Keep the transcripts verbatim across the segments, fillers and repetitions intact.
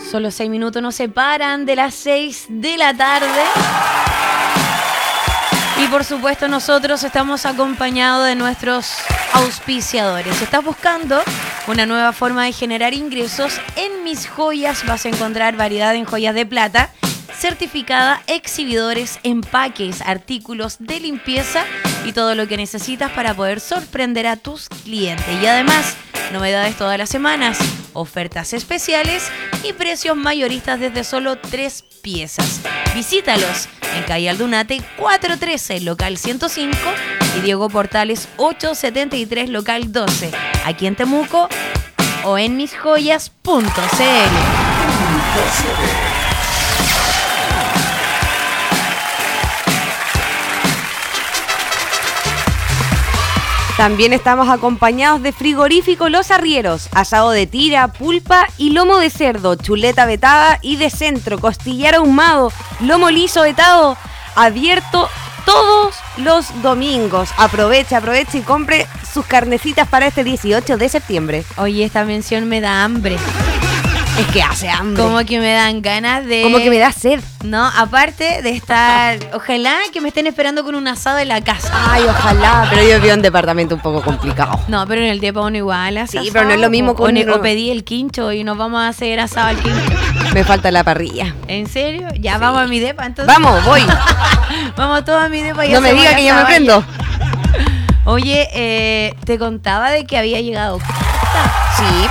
Solo seis minutos nos separan de las seis de la tarde. Y por supuesto nosotros estamos acompañados de nuestros auspiciadores. Si estás buscando una nueva forma de generar ingresos, en Mis Joyas vas a encontrar variedad en joyas de plata, certificada, exhibidores, empaques, artículos de limpieza y todo lo que necesitas para poder sorprender a tus clientes. Y además, novedades todas las semanas, ofertas especiales y precios mayoristas desde solo tres piezas. Visítalos en calle Aldunate cuatrocientos trece, local ciento cinco, y Diego Portales ochocientos setenta y tres, local doce, aquí en Temuco, o en mis joyas punto c l. También estamos acompañados de Frigorífico Los Arrieros, asado de tira, pulpa y lomo de cerdo, chuleta vetada y de centro, costillar ahumado, lomo liso vetado, abierto todos los domingos. Aproveche, aproveche y compre sus carnecitas para este dieciocho de septiembre. Oye, esta mención me da hambre. Es que hace hambre. Como que me dan ganas de... Como que me da sed. No, aparte de estar... Ojalá que me estén esperando con un asado en la casa. Ay, ojalá. Pero yo vivo en un departamento un poco complicado. No, pero en el depa uno igual hace Sí, asado, pero no es lo mismo con... O, o pedí el quincho y nos vamos a hacer asado al quincho. Me falta la parrilla. ¿En serio? Ya sí. Vamos a mi depa entonces. Vamos, voy. Vamos todos a mi depa y no me diga que yo me prendo. Oye, eh, te contaba de que había llegado... Sí.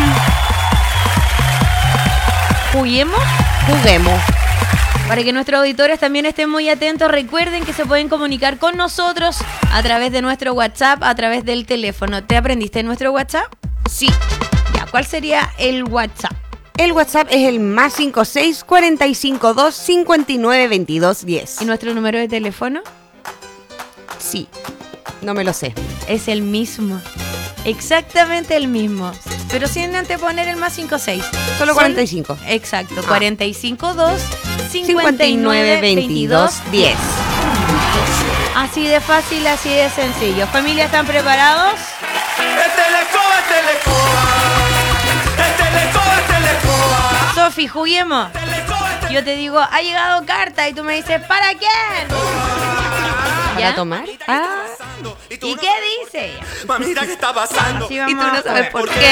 ¿Juguemos? Juguemos. Para que nuestros auditores también estén muy atentos, recuerden que se pueden comunicar con nosotros a través de nuestro WhatsApp, a través del teléfono. ¿Te aprendiste nuestro WhatsApp? Sí. Ya, ¿cuál sería el WhatsApp? El WhatsApp es el más cinco seis, cuatro cinco dos, cinco nueve, veintidós, diez. ¿Y nuestro número de teléfono? Sí, no me lo sé. Es el mismo. Exactamente el mismo. Pero sin anteponer el más cinco seis. Solo cuarenta y cinco. Son, exacto, ah. cuarenta y cinco dos, cincuenta y nueve, veintidós, diez. Así de fácil, así de sencillo. Familia, ¿están preparados? Sofi, juguemos. Yo te digo, ha llegado carta y tú me dices, ¿para quién? ¿Para tomar? Ah. ¿Y qué dice? Mira qué está pasando. Así vamos y tú no sabes por qué.